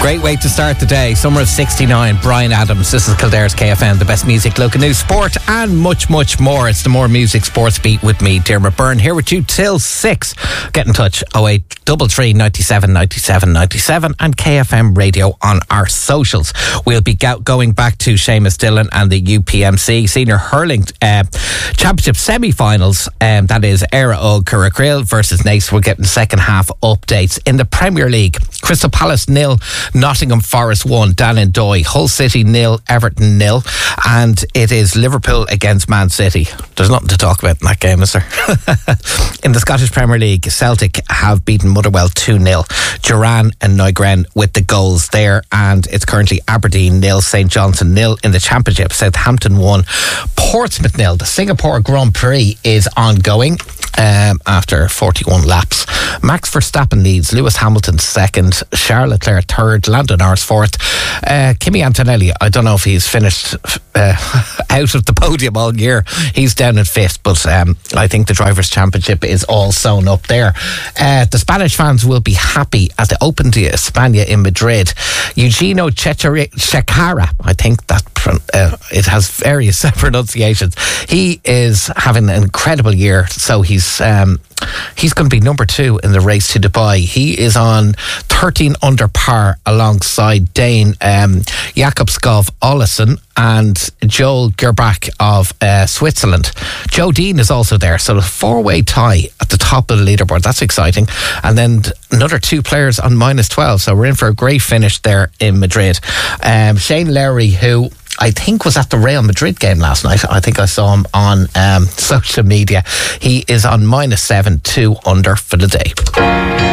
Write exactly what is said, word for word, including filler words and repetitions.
Great way to start the day. Summer of sixty-nine, Bryan Adams. This is Kildare's K F M, the best music, local news, sport, and much, much more. It's the More Music Sports Beat with me, Dermot Byrne, here with you till six. Get in touch, oh eight three three, nine seven, nine seven, nine seven, and K F M Radio on our socials. We'll be go- going back to Seamus Dillon and the U P M C Senior Hurling uh, Championship semi-finals. Um, that is Éire Óg Currachril versus Naas. We're getting second half updates. In the Premier League, Crystal Palace nil, Nottingham Forest one, Danendoy, Hull City nil, Everton nil, and it is Liverpool against Man City. There's nothing to talk about in that game, is there? In the Scottish Premier League, Celtic have beaten Motherwell two nil. Duran and Nygren with the goals there, and it's currently Aberdeen nil, St Johnstone nil. In the Championship, Southampton one, Portsmouth nil. The Singapore Grand Prix is ongoing um, after forty-one laps. Max Verstappen leads, Lewis Hamilton second, Charles Leclerc third, Lando Norris fourth. Uh, Kimi Antonelli, I don't know if he's finished uh, out of the podium all year. He's down in fifth, but um, I think the Drivers' Championship is all sewn up there. Uh, the Spanish fans will be happy at the Open de España in Madrid. Eugenio Chacarra, I think that uh, it has various pronunciations. He is having an incredible year, so he's um, he's going to be number two in the race to Dubai. He is on thirteen under par alongside Dane um, Jakobskov Olesen and Joel Gerbach of uh, Switzerland. Joe Dean is also there, so a four-way tie at the top of the leaderboard. That's exciting. And then another two players on minus twelve, so we're in for a great finish there in Madrid. Um, Shane Lowry, who I think was at the Real Madrid game last night. I think I saw him on um, social media. He is on minus seven, two under for the day.